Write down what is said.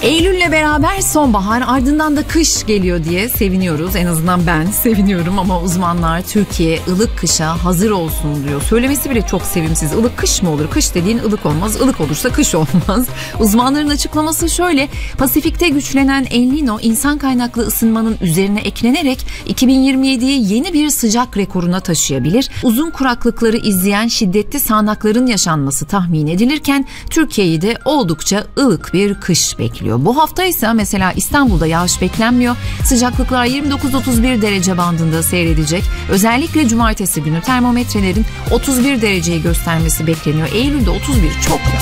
Eylül'le beraber sonbahar, ardından da kış geliyor diye seviniyoruz. En azından ben seviniyorum ama uzmanlar Türkiye ılık kışa hazır olsun diyor. Söylemesi bile çok sevimsiz. Ilık kış mı olur? Kış dediğin ılık olmaz. Ilık olursa kış olmaz. Uzmanların açıklaması şöyle: Pasifik'te güçlenen El Niño insan kaynaklı ısınmanın üzerine eklenerek 2027'yi yeni bir sıcak rekoruna taşıyabilir. Uzun kuraklıkları izleyen şiddetli sağanakların yaşanması tahmin edilirken Türkiye'yi de oldukça ılık bir kış bekliyor. Bu hafta ise mesela İstanbul'da yağış beklenmiyor. Sıcaklıklar 29-31 derece bandında seyredecek. Özellikle cumartesi günü termometrelerin 31 dereceyi göstermesi bekleniyor. Eylül'de 31 çok ya.